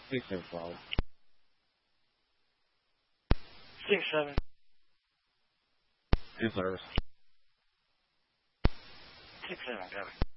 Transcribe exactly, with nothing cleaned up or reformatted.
Six seven five. Six seven. Yes, sir. Six seven. Got it.